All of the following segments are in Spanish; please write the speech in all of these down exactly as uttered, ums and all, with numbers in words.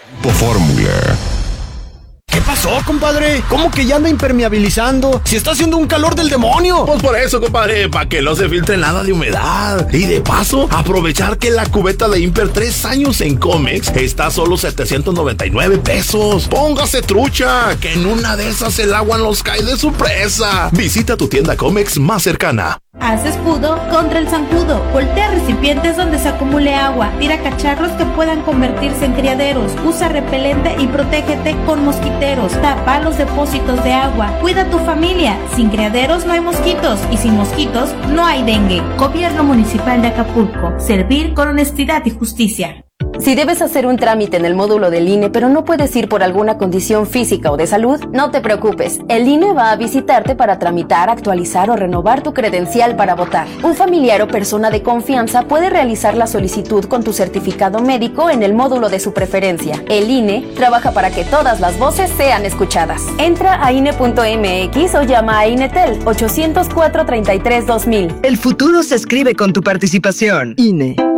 Fórmula. ¿Qué pasó, compadre? ¿Cómo que ya anda impermeabilizando? Si está haciendo un calor del demonio. Pues por eso, compadre, para que no se filtre nada de humedad. Y de paso, aprovechar que la cubeta de Imper tres años en Comex está a solo setecientos noventa y nueve pesos. Póngase trucha, que en una de esas el agua nos cae de su presa. Visita tu tienda Comex más cercana. Haz escudo contra el zancudo. Voltea recipientes donde se acumule agua. Tira cacharros que puedan convertirse en criaderos. Usa repelente y protégete con mosquiteros. Tapa los depósitos de agua. Cuida tu familia. Sin criaderos no hay mosquitos y sin mosquitos no hay dengue. Gobierno Municipal de Acapulco. Servir con honestidad y justicia. Si debes hacer un trámite en el módulo del I N E, pero no puedes ir por alguna condición física o de salud, no te preocupes. El I N E va a visitarte para tramitar, actualizar o renovar tu credencial para votar. Un familiar o persona de confianza puede realizar la solicitud con tu certificado médico en el módulo de su preferencia. El I N E trabaja para que todas las voces sean escuchadas. Entra a I N E punto M X o llama a INETEL ochocientos cuatro, treinta y tres, dos mil. El futuro se escribe con tu participación. I N E.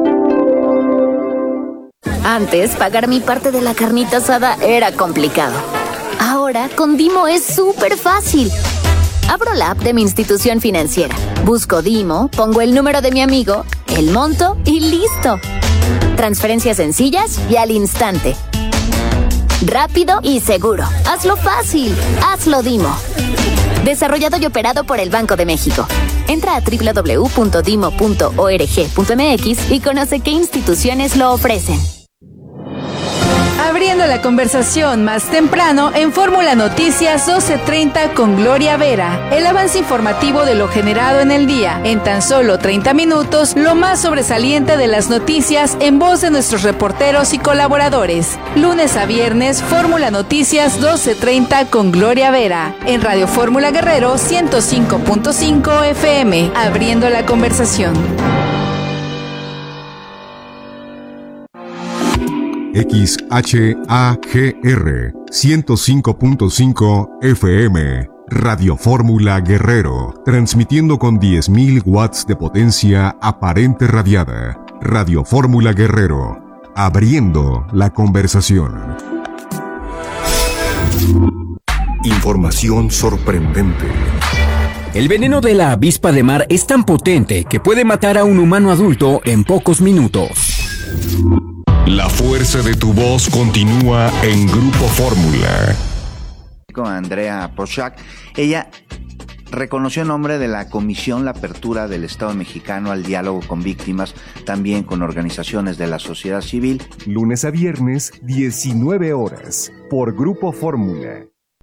Antes, pagar mi parte de la carnita asada era complicado. Ahora, con Dimo es súper fácil. Abro la app de mi institución financiera, busco Dimo, pongo el número de mi amigo, el monto y ¡listo! Transferencias sencillas y al instante. Rápido y seguro. Hazlo fácil. Hazlo Dimo. Desarrollado y operado por el Banco de México. Entra a doble u doble u doble u punto dimo punto org punto m x y conoce qué instituciones lo ofrecen. Abriendo la conversación más temprano en Fórmula Noticias doce treinta con Gloria Vera. El avance informativo de lo generado en el día. En tan solo treinta minutos, lo más sobresaliente de las noticias en voz de nuestros reporteros y colaboradores. Lunes a viernes, Fórmula Noticias doce treinta con Gloria Vera. En Radio Fórmula Guerrero ciento cinco punto cinco F M. Abriendo la conversación. X H A G R ciento cinco punto cinco F M, Radio Fórmula Guerrero, transmitiendo con diez mil watts de potencia aparente radiada. Radio Fórmula Guerrero, abriendo la conversación. Información sorprendente. El veneno de la avispa de mar es tan potente que puede matar a un humano adulto en pocos minutos. La fuerza de tu voz continúa en Grupo Fórmula. Con Andrea Prochac, ella reconoció en nombre de la Comisión la apertura del Estado mexicano al diálogo con víctimas, también con organizaciones de la sociedad civil. Lunes a viernes, diecinueve horas, por Grupo Fórmula.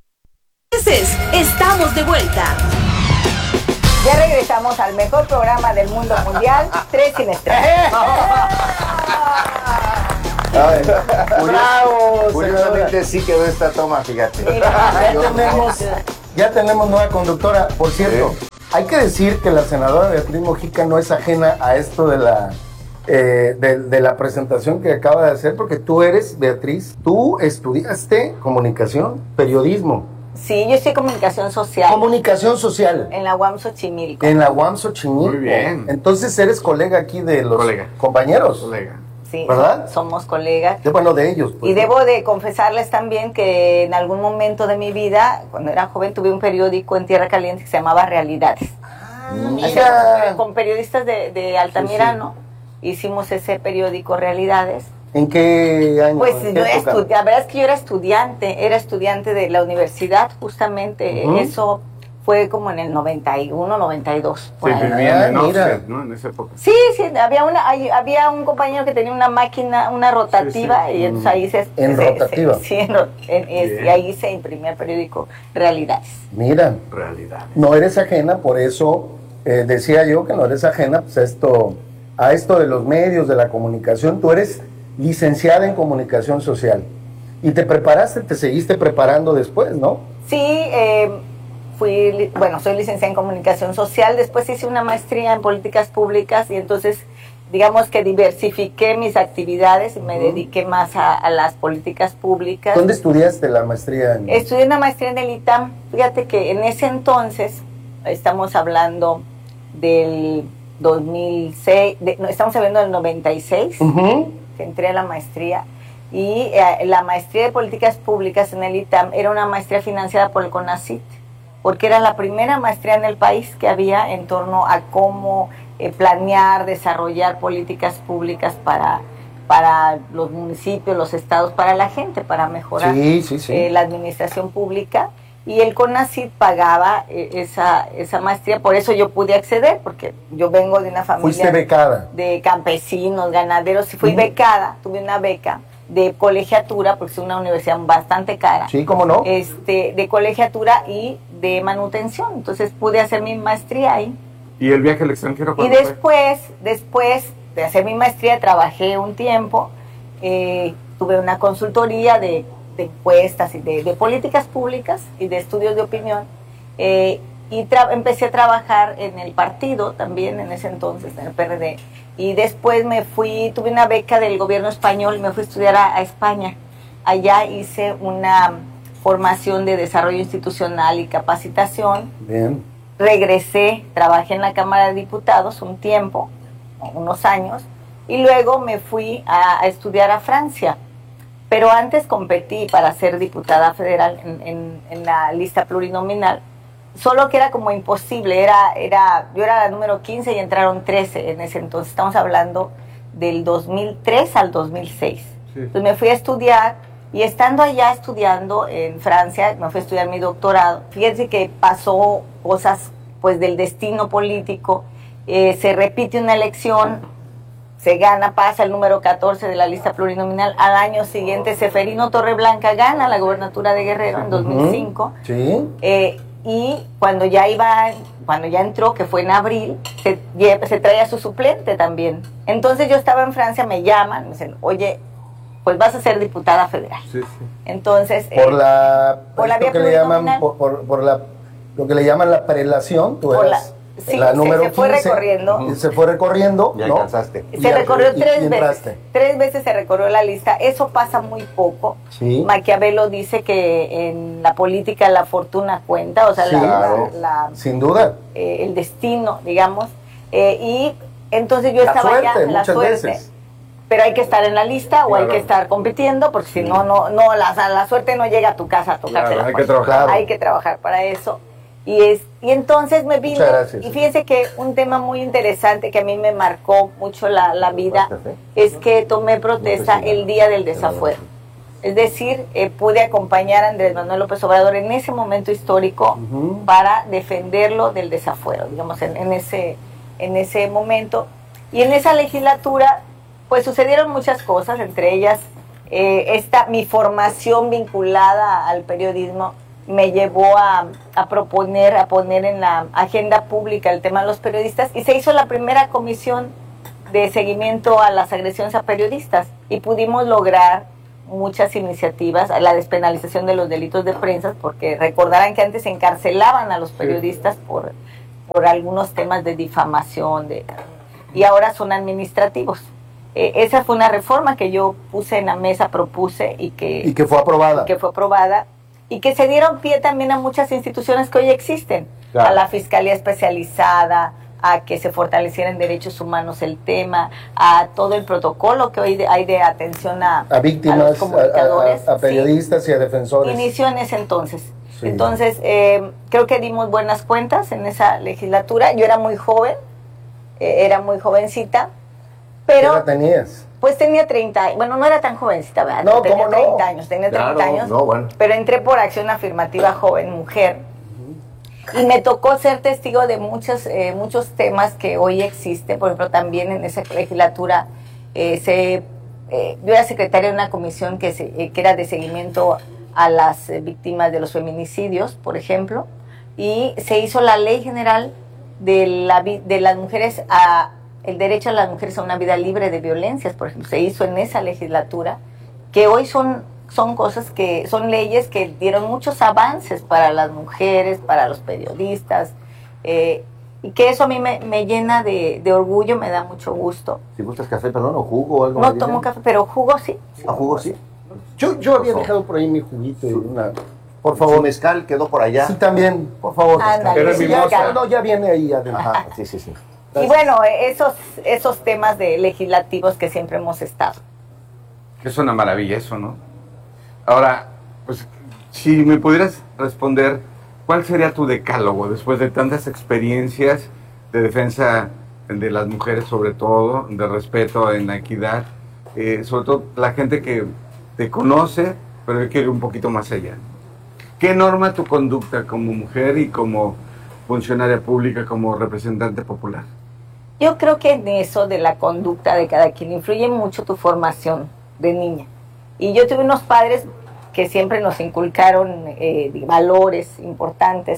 Estamos de vuelta. Ya regresamos al mejor programa del mundo mundial, Tres sin Estrellas. Bravo, curiosamente sí quedó esta toma, fíjate. Ya tenemos, ya tenemos nueva conductora. Por cierto, sí. Hay que decir que la senadora Beatriz Mojica no es ajena a esto de la eh, de, de la presentación que acaba de hacer, porque tú eres, Beatriz, tú estudiaste comunicación, periodismo. Sí, yo estoy comunicación social. Comunicación social. En la U A M Xochimilco. En la U A M Xochimilco. Muy bien. Entonces eres colega aquí de los colega. compañeros. Colega. Sí, ¿verdad? Somos colegas. De, bueno, de ellos. Pues, y debo de confesarles también que en algún momento de mi vida, cuando era joven, tuve un periódico en Tierra Caliente que se llamaba Realidades. Ah, mira. O sea, con periodistas de, de Altamirano, sí, sí. Hicimos ese periódico Realidades. ¿En qué año? Pues ¿En yo qué estu- la verdad es que yo era estudiante, era estudiante de la universidad, justamente. Uh-huh. Eso fue como en el noventa y uno, noventa y dos. Sí, vivía en Offset, ¿no? En esa época. Sí, sí, había una, había un compañero que tenía una máquina, una rotativa, sí, sí. Y entonces ahí se... ¿En se, rotativa? Se, sí, en, en, y ahí se imprimía el periódico Realidades. Mira. Realidades. No eres ajena, por eso eh, decía yo que no eres ajena pues, a, esto, a esto de los medios, de la comunicación. Tú eres licenciada en comunicación social. Y te preparaste, te seguiste preparando después, ¿no? Sí, eh... Fui, bueno, soy licenciada en comunicación social, después hice una maestría en políticas públicas y entonces digamos que diversifiqué mis actividades y me uh-huh. dediqué más a, a las políticas públicas. ¿Dónde estudiaste la maestría? En... Estudié una maestría en el I T A M. Fíjate que en ese entonces, estamos hablando del dos mil seis, de, no, estamos hablando del noventa y seis, uh-huh. que entré a la maestría. y eh, la maestría de políticas públicas en el I T A M era una maestría financiada por el CONACYT, porque era la primera maestría en el país que había en torno a cómo eh, planear, desarrollar políticas públicas para, para los municipios, los estados, para la gente, para mejorar sí, sí, sí. Eh, la administración pública. Y el CONACYT pagaba eh, esa, esa maestría, por eso yo pude acceder, porque yo vengo de una familia... Fuiste becada. De campesinos, ganaderos, y fui uh-huh. becada, tuve una beca de colegiatura, porque es una universidad bastante cara. Sí, ¿cómo no? Este, de colegiatura y de manutención, entonces pude hacer mi maestría ahí. ¿Y el viaje al extranjero? Y después, fue? después de hacer mi maestría, trabajé un tiempo, eh, tuve una consultoría de... de encuestas y de, de políticas públicas y de estudios de opinión, eh, y tra- empecé a trabajar en el partido también en ese entonces, en el P R D, y después me fui, tuve una beca del gobierno español, me fui a estudiar a, a España. Allá hice una formación de desarrollo institucional y capacitación. Bien. Regresé, trabajé en la Cámara de Diputados un tiempo, unos años, y luego me fui a, a estudiar a Francia. Pero antes competí para ser diputada federal en, en, en la lista plurinominal, solo que era como imposible, era, era, yo era la número quince y entraron trece en ese entonces, estamos hablando del dos mil tres al dos mil seis. Sí. Entonces me fui a estudiar, y estando allá estudiando en Francia, me fui a estudiar mi doctorado. Fíjense que pasó cosas pues del destino político, eh, se repite una elección, se gana, pasa el número catorce de la lista plurinominal. Al año siguiente, Seferino Torreblanca gana la gobernatura de Guerrero en dos mil cinco. Sí. Eh, y cuando ya iba, cuando ya entró, que fue en abril, se, se trae a su suplente también. Entonces yo estaba en Francia, me llaman, me dicen, oye, pues vas a ser diputada federal. Sí, sí. Entonces... Por eh, la... Por la vía que le llaman, plurinominal. por, por, por la, lo que le llaman la prelación, tú Por eras... la, Sí, la número se, se fue quince, recorriendo. Se fue recorriendo, ya ¿no? alcanzaste. Se y recorrió y, tres y veces. Tres veces se recorrió la lista. Eso pasa muy poco. Sí. Maquiavelo dice que en la política la fortuna cuenta, o sea, sí, la, claro. la, la, sin duda. Eh, el destino, digamos. Eh, y entonces yo la estaba suerte, ya, la muchas suerte. veces. Pero hay que estar en la lista, claro, o hay que estar compitiendo, porque sí. si no, no, no la, la suerte no llega a tu casa a tocarte. Claro, hay que trabajar. Hay que trabajar para eso. Y, es, y entonces me vino, y fíjense que un tema muy interesante que a mí me marcó mucho la, la vida, es que tomé protesta el día del desafuero. Es decir, eh, pude acompañar a Andrés Manuel López Obrador en ese momento histórico uh-huh. para defenderlo del desafuero, digamos, en, en, ese, en ese momento. Y en esa legislatura, pues sucedieron muchas cosas, entre ellas eh, esta, mi formación vinculada al periodismo me llevó a, a proponer, a poner en la agenda pública el tema de los periodistas, y se hizo la primera comisión de seguimiento a las agresiones a periodistas, y pudimos lograr muchas iniciativas, a la despenalización de los delitos de prensa, porque recordarán que antes encarcelaban a los periodistas por, por algunos temas de difamación, de, y ahora son administrativos. Eh, esa fue una reforma que yo puse en la mesa, propuse, y que, y que fue aprobada. Que fue aprobada. Y que se dieron pie también a muchas instituciones que hoy existen, claro. a la Fiscalía Especializada, a que se fortaleciera en derechos humanos el tema, a todo el protocolo que hoy de, hay de atención a, a víctimas, a los comunicadores, a, a, a periodistas, sí, y a defensores. Inició en ese entonces. Sí. Entonces, eh, creo que dimos buenas cuentas en esa legislatura. Yo era muy joven, eh, era muy jovencita, pero... ¿Qué edad tenías? Pues tenía treinta, bueno, no era tan jovencita, ¿verdad? No, tenía ¿cómo treinta no? años, tenía claro, treinta años, no, bueno. pero entré por acción afirmativa joven, mujer, uh-huh. y me tocó ser testigo de muchos, eh, muchos temas que hoy existen. Por ejemplo, también en esa legislatura, eh, se, eh, yo era secretaria de una comisión que, se, eh, que era de seguimiento a las eh, víctimas de los feminicidios, por ejemplo, y se hizo la ley general de, la, de las mujeres a... el derecho a las mujeres a una vida libre de violencias, por ejemplo, se hizo en esa legislatura, que hoy son, son cosas que, son leyes que dieron muchos avances para las mujeres, para los periodistas, eh, y que eso a mí me, me llena de, de orgullo, me da mucho gusto. Si gustas café, perdón, o jugo o algo. No tomo café, pero jugo sí. ¿A jugo sí? Yo, yo había dejado por ahí mi juguito y una... Por favor. Su mezcal quedó por allá. Sí, también, por favor. Ah, no, Pero sí, ya, ya. no, ya viene ahí adentro. Ajá, sí, sí, sí. Y bueno, esos, esos temas de legislativos que siempre hemos estado. Que es una maravilla eso, ¿no? Ahora, pues, si me pudieras responder, ¿cuál sería tu decálogo después de tantas experiencias de defensa de las mujeres, sobre todo, de respeto en la equidad, eh, sobre todo la gente que te conoce, pero quiere un poquito más allá? ¿Qué norma tu conducta como mujer y como funcionaria pública, como representante popular? Yo creo que en eso de la conducta de cada quien influye mucho tu formación de niña. Y yo tuve unos padres que siempre nos inculcaron eh, valores importantes.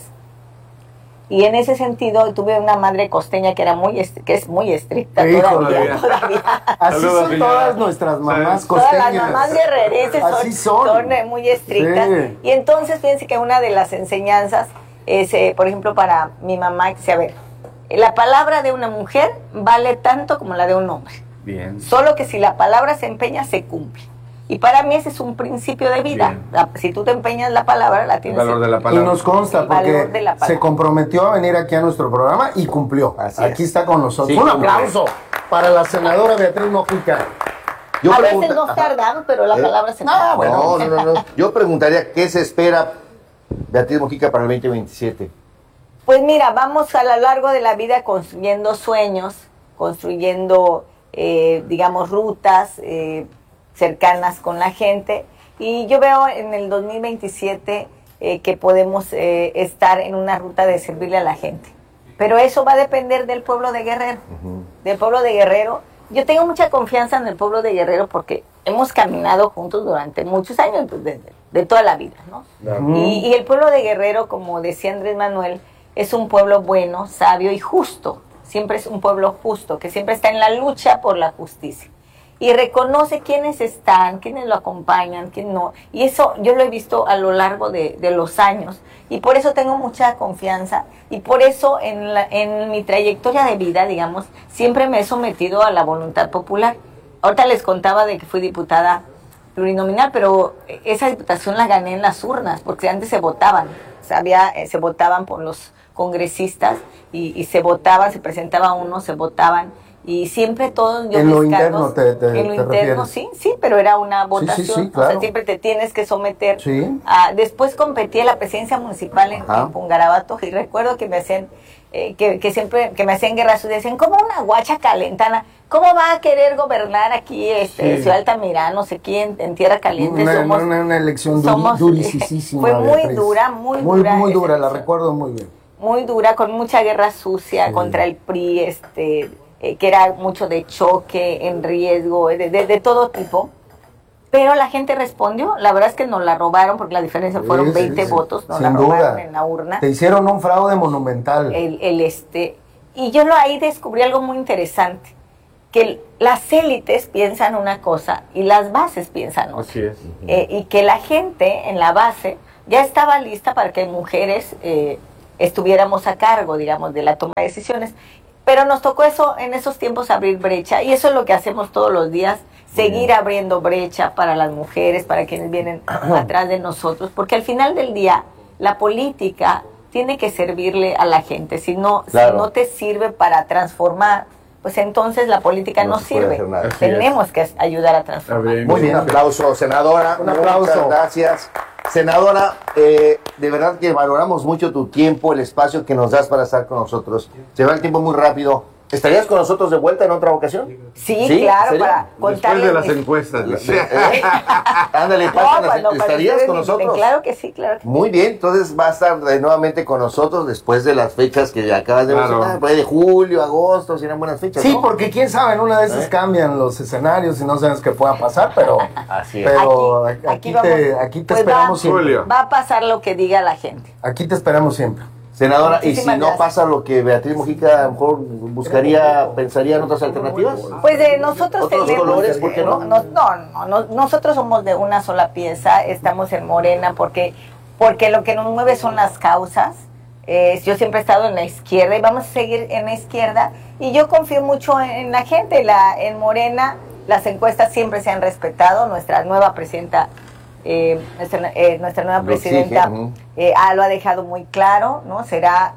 Y en ese sentido tuve una madre costeña que era muy que es muy estricta todavía, todavía. Así son todas nuestras mamás costeñas. Todas las mamás guerrerenses son, son. son muy estrictas. Sí. Y entonces fíjense que una de las enseñanzas es, eh, por ejemplo, para mi mamá, que dice, a ver, la palabra de una mujer vale tanto como la de un hombre. Bien. Solo que si la palabra se empeña, se cumple. Y para mí ese es un principio de vida. La, si tú te empeñas la palabra, la tienes. El valor de la palabra. Y nos consta porque se comprometió a venir aquí a nuestro programa y cumplió. Así aquí es. Está con nosotros. Sí, un aplauso para la senadora Beatriz Mojica. Yo a pregunta... veces nos tardamos, pero la eh, palabra se no, bueno, no, no, no. Yo preguntaría, ¿qué se espera Beatriz Mojica para el veinte veintisiete? Pues mira, vamos a lo largo de la vida construyendo sueños, construyendo, eh, digamos, rutas, eh, cercanas con la gente, y yo veo en el dos mil veintisiete eh, que podemos eh, estar en una ruta de servirle a la gente, pero eso va a depender del pueblo de Guerrero, uh-huh. del pueblo de Guerrero. Yo tengo mucha confianza en el pueblo de Guerrero porque hemos caminado juntos durante muchos años, de, de, de toda la vida, ¿no? Uh-huh. y, y el pueblo de Guerrero, como decía Andrés Manuel, es un pueblo bueno, sabio y justo, siempre es un pueblo justo, que siempre está en la lucha por la justicia. Y reconoce quiénes están, quiénes lo acompañan, quién no. Y eso yo lo he visto a lo largo de, de los años. Y por eso tengo mucha confianza. Y por eso en, la, en mi trayectoria de vida, digamos, siempre me he sometido a la voluntad popular. Ahorita les contaba de que fui diputada plurinominal, pero esa diputación la gané en las urnas, porque antes se votaban. O sea, había, se votaban por los congresistas y, y se votaban, se presentaba uno, se votaban. Y siempre todos yo en lo interno te, te, en lo te interno refieres. sí sí pero era una votación, sí, sí, sí, claro. O sea, siempre te tienes que someter sí. a, después competí a la presidencia municipal en, en Pungarabato y recuerdo que me hacían eh, que, que siempre que me hacían guerra y decían, ¿cómo una guacha calentana? ¿Cómo va a querer gobernar aquí este sí. Ciudad Altamirano, no sé quién, en Tierra Caliente? Una, somos, una, una elección somos, durísima. Fue muy Beatriz. dura, muy, muy dura. Muy dura, la recuerdo muy bien. Muy dura, con mucha guerra sucia sí. contra el P R I, este... Eh, que era mucho de choque, en riesgo, de, de, de todo tipo, pero la gente respondió. La verdad es que nos la robaron, porque la diferencia fueron sí, veinte sí, votos, nos la robaron duda. en la urna. Te hicieron un fraude monumental. El, el este y yo lo, ahí descubrí algo muy interesante, que el, las élites piensan una cosa y las bases piensan otra. Así es. Eh, y que la gente en la base ya estaba lista para que mujeres eh, estuviéramos a cargo, digamos, de la toma de decisiones. Pero nos tocó eso en esos tiempos, abrir brecha, y eso es lo que hacemos todos los días, seguir Bien. abriendo brecha para las mujeres, para quienes vienen atrás de nosotros, porque al final del día la política tiene que servirle a la gente. Si no, claro. si no te sirve para transformar, pues entonces la política no, no sirve. Tenemos que ayudar a transformar. Muy bien, un aplauso, senadora. Un aplauso. Muchas gracias. Senadora, eh, de verdad que valoramos mucho tu tiempo, el espacio que nos das para estar con nosotros. Se va el tiempo muy rápido. ¿Estarías con nosotros de vuelta en otra ocasión? Sí, ¿Sí? claro, para contarles. Después de las encuestas. ¿Eh? Ándale, pásanos, no, ¿estarías con nosotros? Claro que sí, claro que sí. Muy bien, entonces va a estar nuevamente con nosotros después de las fechas que acabas de claro. mencionar, por ahí de julio, agosto, serán buenas fechas, Sí, ¿no? porque quién sabe, en una de esas ¿Eh? cambian los escenarios y no sabes qué pueda pasar, pero, Así es. pero aquí, aquí, aquí, vamos, te, aquí te pues esperamos va, siempre. Va a pasar lo que diga la gente. Aquí te esperamos siempre. Senadora, y si no pasa lo que Beatriz Mojica a lo mejor buscaría, pensaría en otras alternativas. Pues de nosotros ¿Otros tenemos, colores, ¿por qué no? No, no, no, no, nosotros somos de una sola pieza, estamos en Morena porque, porque lo que nos mueve son las causas. Eh, yo siempre he estado en la izquierda y vamos a seguir en la izquierda, y yo confío mucho en, en la gente. La, en Morena las encuestas siempre se han respetado. Nuestra nueva presidenta Eh, nuestra, eh, nuestra nueva presidenta uh-huh. eh, ah, lo ha dejado muy claro, ¿no? Será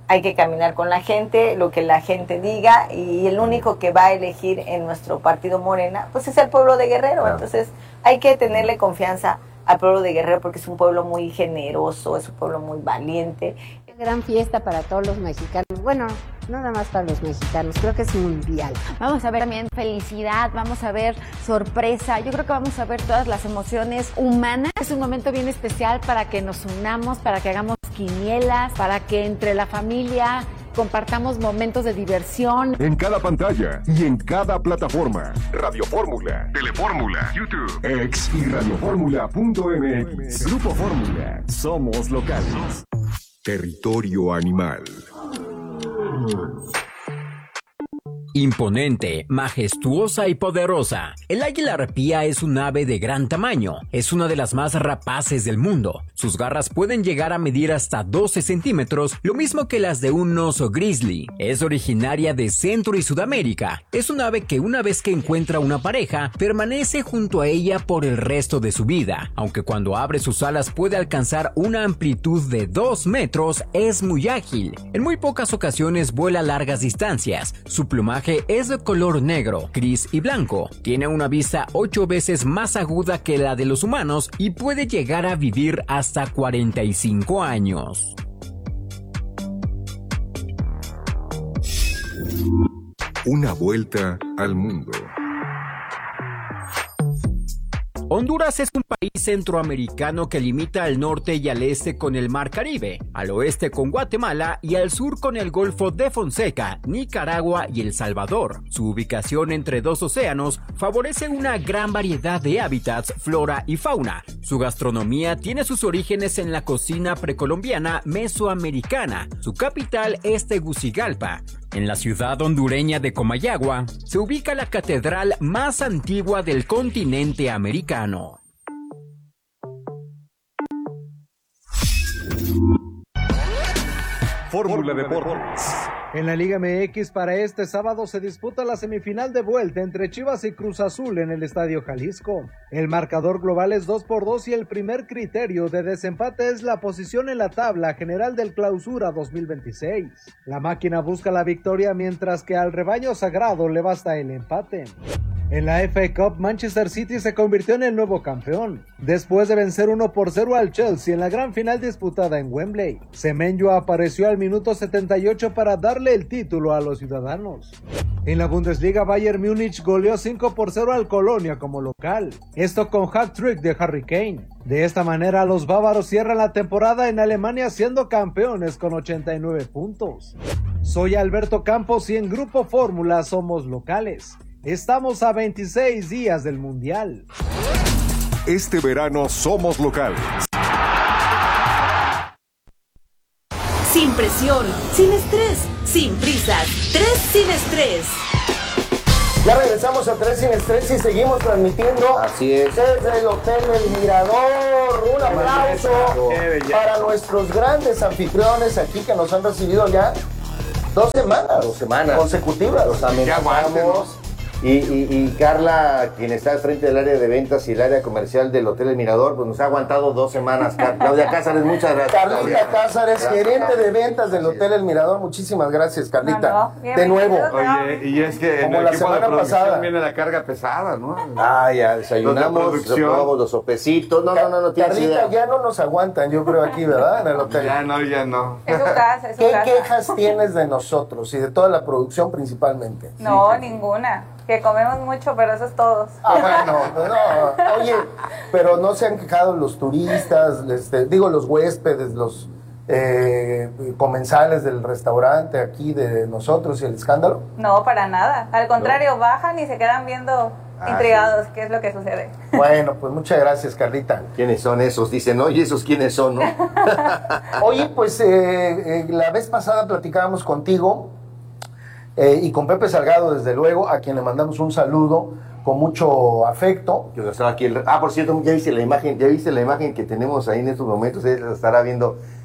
hay que caminar con la gente, lo que la gente diga, y el único que va a elegir en nuestro partido Morena, pues es el pueblo de Guerrero. Claro. Entonces hay que tenerle confianza al pueblo de Guerrero porque es un pueblo muy generoso, es un pueblo muy valiente. Gran fiesta para todos los mexicanos. Bueno, no nada más para los mexicanos, creo que es mundial. Vamos a ver también felicidad, vamos a ver sorpresa, yo creo que vamos a ver todas las emociones humanas. Es un momento bien especial para que nos unamos, para que hagamos quinielas, para que entre la familia compartamos momentos de diversión. En cada pantalla y en cada plataforma. Radio Fórmula, Telefórmula, YouTube, X y radioformula punto m x. Grupo Fórmula. Somos locales. Territorio animal. Imponente, majestuosa y poderosa. El águila arpía es un ave de gran tamaño. Es una de las más rapaces del mundo. Sus garras pueden llegar a medir hasta doce centímetros, lo mismo que las de un oso grizzly. Es originaria de Centro y Sudamérica. Es un ave que una vez que encuentra una pareja, permanece junto a ella por el resto de su vida. Aunque cuando abre sus alas puede alcanzar una amplitud de dos metros, es muy ágil. En muy pocas ocasiones vuela largas distancias. Su plumaje es de color negro, gris y blanco. Tiene una vista ocho veces más aguda que la de los humanos y puede llegar a vivir hasta cuarenta y cinco años. Una vuelta al mundo. Honduras es un país centroamericano que limita al norte y al este con el Mar Caribe, al oeste con Guatemala y al sur con el Golfo de Fonseca, Nicaragua y El Salvador. Su ubicación entre dos océanos favorece una gran variedad de hábitats, flora y fauna. Su gastronomía tiene sus orígenes en la cocina precolombiana mesoamericana. Su capital es Tegucigalpa. En la ciudad hondureña de Comayagua se ubica la catedral más antigua del continente americano. Fórmula Deportes. En la Liga M X para este sábado se disputa la semifinal de vuelta entre Chivas y Cruz Azul en el Estadio Jalisco. El marcador global es dos por dos y el primer criterio de desempate es la posición en la tabla general del Clausura dos mil veintiséis. La máquina busca la victoria mientras que al rebaño sagrado le basta el empate. En la F A Cup, Manchester City se convirtió en el nuevo campeón, después de vencer uno por cero al Chelsea en la gran final disputada en Wembley. Semenyo apareció al minuto setenta y ocho para darle el título a los ciudadanos. En la Bundesliga, Bayern Múnich goleó cinco por cero al Colonia como local, esto con hat-trick de Harry Kane. De esta manera, los bávaros cierran la temporada en Alemania siendo campeones con ochenta y nueve puntos. Soy Alberto Campos y en Grupo Fórmula somos locales. Estamos a veintiséis días del Mundial. Este verano somos locales. Sin presión, sin estrés, sin prisas. Tres sin estrés. Ya regresamos a Tres sin estrés y seguimos transmitiendo. Así es. Desde el Hotel El Mirador. Un aplauso para nuestros grandes anfitriones aquí que nos han recibido ya dos semanas. Dos semanas. Consecutivas. Los amenazamos. Y, y, y Carla, quien está al frente del área de ventas y el área comercial del Hotel El Mirador, pues nos ha aguantado dos semanas. Claudia Cázares, muchas gracias. Carlita Cázares, gracias, gerente Carla. de ventas del Hotel El Mirador. Muchísimas gracias, Carlita. No, no. De nuevo. Oye, y es que como en el la equipo semana de producción pasada viene la carga pesada, ¿no? Ah, ya, desayunamos, probamos los sopecitos. No, no, no, no tienes Carlita, idea. ya no nos aguantan, yo creo, aquí, ¿verdad? En el hotel. Ya no, ya no. Es su casa, es su ¿Qué casa. quejas tienes de nosotros y de toda la producción principalmente? No, sí, ninguna. Que comemos mucho, pero eso es todo. Ah, bueno, no. Oye, pero no se han quejado los turistas, este, digo, los huéspedes, los eh, comensales del restaurante aquí de nosotros y el escándalo. No, para nada. Al contrario, no. Bajan y se quedan viendo ah, intrigados sí. qué es lo que sucede. Bueno, pues muchas gracias, Carlita. ¿Quiénes son esos? Dicen, oye, ¿esos quiénes son, no? Oye, pues eh, eh, la vez pasada platicábamos contigo Eh, y con Pepe Salgado, desde luego, a quien le mandamos un saludo con mucho afecto. Yo estaba aquí el... Ah, por cierto, ya viste la imagen, ya viste la imagen que tenemos ahí en estos momentos, ella estará viendo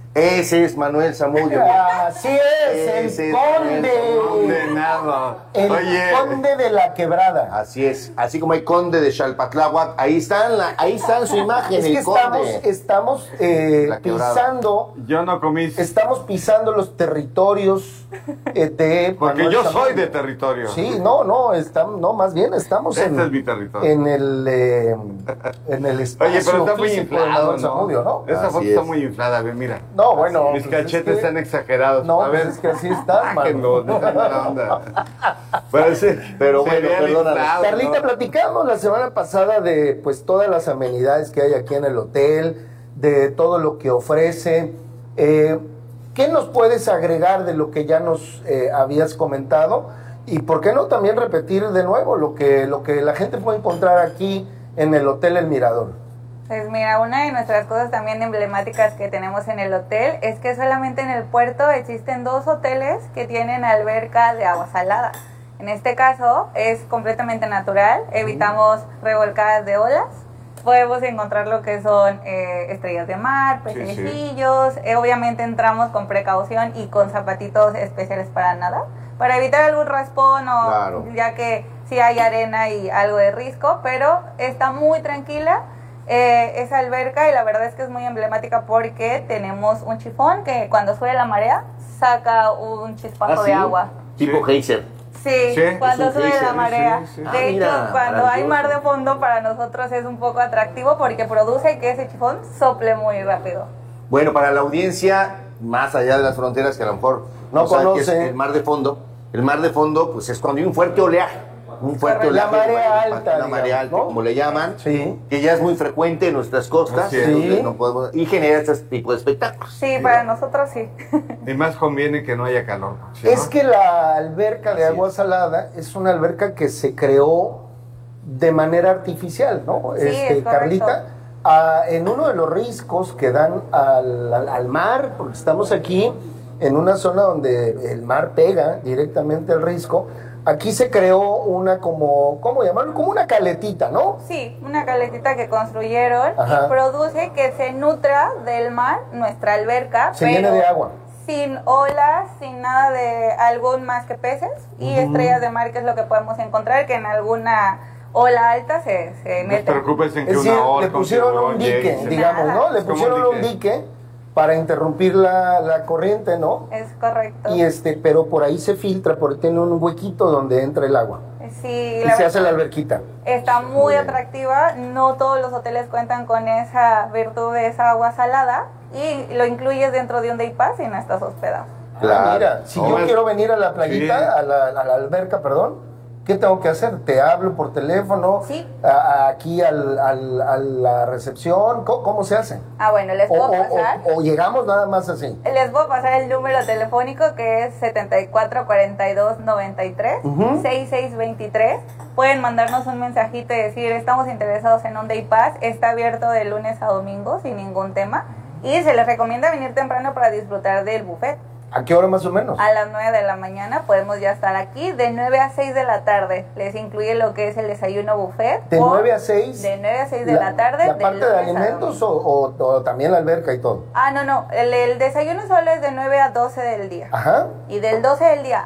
Ese es Manuel Zamudio. Así es, Ese el es conde. Condenado. El Oye. conde de la quebrada. Así es, así como hay conde de Xalpatláhuac, ahí están, la, ahí está en su imagen, Es el que conde. estamos, estamos eh, La quebrada. pisando, Yo no comí. estamos pisando los territorios eh, de Porque Manuel yo Zamudio. soy de territorio. Sí, no, no, estamos, no, más bien estamos Este en, es mi territorio. en el eh, en el espacio Oye, pero está muy físico de inflado, Manuel Zamudio, ¿no? ¿no? Esa Así foto está es. muy inflada, ve, mira. No, bueno, Mis pues cachetes es que- están exagerados. No, a pues ver, es que así está, sáquenlo, mano. no sean mala onda. Parece, Pero se bueno, vean perdónanos. inflados, Carlita, ¿no? platicamos la semana pasada de pues todas las amenidades que hay aquí en el hotel, de todo lo que ofrece. Eh, ¿Qué nos puedes agregar de lo que ya nos eh, habías comentado? Y por qué no también repetir de nuevo lo que, lo que la gente puede encontrar aquí en el Hotel El Mirador. Pues mira, una de nuestras cosas también emblemáticas que tenemos en el hotel es que solamente en el puerto existen dos hoteles que tienen alberca de agua salada. En este caso es completamente natural, evitamos revolcadas de olas, podemos encontrar lo que son eh, estrellas de mar, Sí, sí. pececillos, eh, obviamente entramos con precaución y con zapatitos especiales para nadar, para evitar algún raspón o Claro. ya que sí hay arena y algo de risco, pero está muy tranquila. Eh, esa alberca y la verdad es que es muy emblemática porque tenemos un chifón que cuando sube la marea saca un chispazo ¿Ah, sí? de agua. Tipo geyser. Sí, Sí, cuando es un sube geyser, la marea. sí, sí. De Ah, hecho, mira, cuando hay mar de maravilloso. fondo para nosotros es un poco atractivo porque produce que ese chifón sople muy rápido. Bueno, para la audiencia, más allá de las fronteras, que a lo mejor no, No sabe qué es conoce. el mar de fondo, el mar de fondo, pues es cuando hay un fuerte oleaje. Un fuerte La oleaje. marea una alta, marea digamos, alta, ¿no? como le llaman. Sí. Que ya es muy frecuente en nuestras costas. Así es. entonces Sí. no podemos, y genera este tipo de espectáculos. Sí, para nosotros sí. Y más conviene que no haya calor. ¿sí, Es no? que la alberca de Así agua es. salada es una alberca que se creó de manera artificial, ¿no? Sí, este, es correcto. Carlita, ah, en uno de los riscos que dan al, al- al mar, porque estamos aquí en una zona donde el mar pega directamente al risco, aquí se creó una como, ¿cómo llamarlo? Como una caletita, ¿no? Sí, una caletita que construyeron Ajá. y produce que se nutra del mar nuestra alberca. Se pero llene de agua. sin olas, sin nada de algún más que peces y Ujú. estrellas de mar, que es lo que podemos encontrar, que en alguna ola alta se, se No te mete. preocupes en que Es decir, una hora le pusieron un dique, digamos, ¿no? Le Es como pusieron un dique para interrumpir la, la corriente, ¿no? Es correcto. Y este, pero por ahí se filtra, porque tiene un huequito donde entra el agua. Sí, Y la se hace verdad, la alberquita. está muy atractiva. No todos los hoteles cuentan con esa virtud de esa agua salada y lo incluyes dentro de un day pass y no estás hospedado. Ah, mira, si yo Hombre, quiero venir a la playita, sí. a, la, a la alberca, perdón, ¿qué tengo que hacer? ¿Te hablo por teléfono? Sí. A- a- aquí al, al- a la recepción, ¿cómo, cómo se hace? Ah, bueno, les O, puedo o- pasar. o- o llegamos nada más así. Les voy a pasar el número telefónico que es setenta y cuatro cuarenta y dos noventa y tres Ujú. sesenta y seis veintitrés. Pueden mandarnos un mensajito y decir estamos interesados en un day pass. Está abierto de lunes a domingo sin ningún tema. Y se les recomienda venir temprano para disfrutar del buffet. ¿A qué hora más o menos? A las nueve de la mañana podemos ya estar aquí. De nueve a seis de la tarde les incluye lo que es el desayuno buffet. ¿De o nueve a seis? De nueve a seis de la, tarde. ¿La de parte de lunes a alimentos domingo. o, o- o también la alberca y todo? Ah, no, no. El, el desayuno solo es de nueve a doce del día. Ajá. Y del doce del día